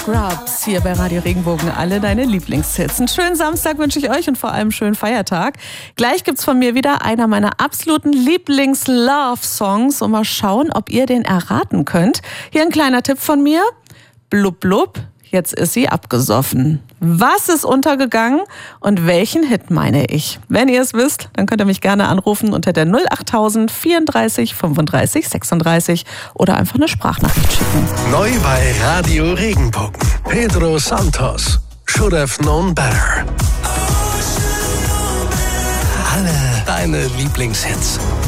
Scrubs hier bei Radio Regenbogen, alle deine Lieblingshits. Einen schönen Samstag wünsche ich euch und vor allem einen schönen Feiertag. Gleich gibt's von mir wieder einer meiner absoluten Lieblings-Love-Songs und mal schauen, ob ihr den erraten könnt. Hier ein kleiner Tipp von mir. Blub blub, jetzt ist sie abgesoffen. Was ist untergegangen und welchen Hit meine ich? Wenn ihr es wisst, dann könnt ihr mich gerne anrufen unter der 08000 34 35 36 oder einfach eine Sprachnachricht schicken. Neu bei Radio Regenbogen. Pedro Santos. Should have known better. Alle deine Lieblingshits.